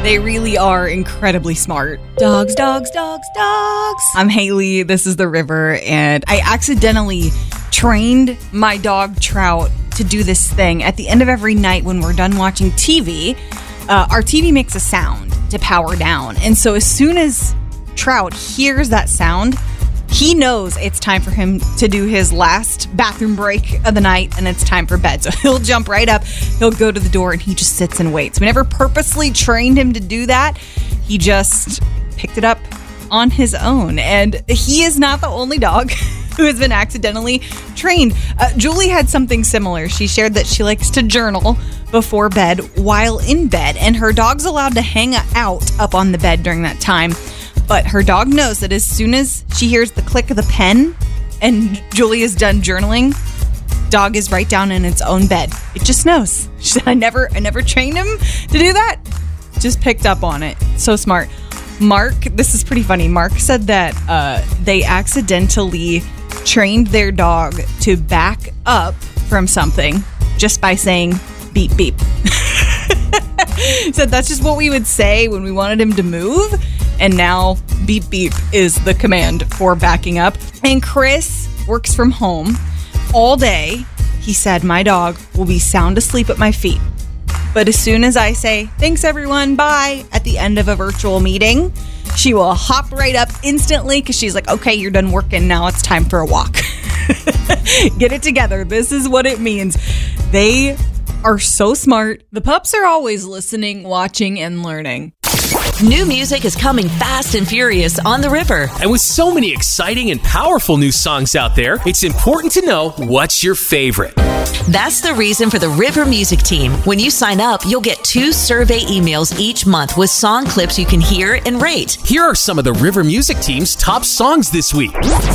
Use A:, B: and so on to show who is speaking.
A: They really are incredibly smart. Dogs, dogs, dogs, dogs. I'm Haley. This is The River, and I accidentally trained my dog Trout to do this thing. At the end of every night when we're done watching TV, our TV makes a sound to power down. And so as soon as Trout hears that sound, he knows it's time for him to do his last bathroom break of the night, and it's time for bed. So he'll jump right up, he'll go to the door, and he just sits and waits. We never purposely trained him to do that. He just picked it up on his own. And he is not the only dog who has been accidentally trained. Julie had something similar. She shared that she likes to journal before bed while in bed, and her dog's allowed to hang out up on the bed during that time. But her dog knows that as soon as she hears the click of the pen and Julie is done journaling, dog is right down in its own bed. It just knows. She said, I never trained him to do that. Just picked up on it. So smart. Mark, this is pretty funny. Mark said that they accidentally trained their dog to back up from something just by saying beep, beep. Said that's just what we would say when we wanted him to move. And now beep, beep is the command for backing up. And Chris works from home all day. He said, my dog will be sound asleep at my feet. But as soon as I say, thanks everyone, bye, at the end of a virtual meeting, she will hop right up instantly because she's like, okay, you're done working. Now it's time for a walk. Get it together. This is what it means. They are so smart. The pups are always listening, watching, and learning.
B: New music is coming fast and furious on The River.
C: And with so many exciting and powerful new songs out there, it's important to know what's your favorite.
B: That's the reason for the River Music Team. When you sign up, you'll get 2 survey emails each month with song clips you can hear and rate.
C: Here are some of the River Music Team's top songs this week.